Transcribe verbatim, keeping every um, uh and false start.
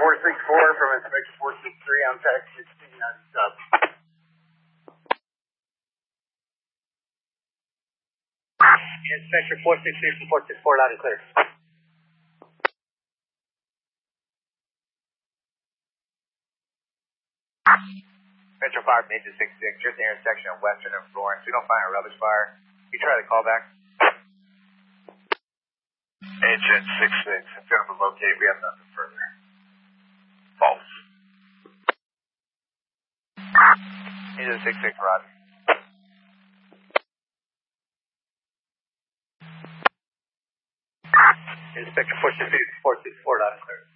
four six four from Inspector four six three on track sixteen on sub. Inspector four six three from four six four, loud and clear. Metro five, Major six six, you're at the intersection of Western and Florence. We don't find a rubbish fire. You try to call back. Agent six six, it's going to be located. We have nothing further. False. Agent six six, Roger. Inspector four six three, four six four, loud and clear.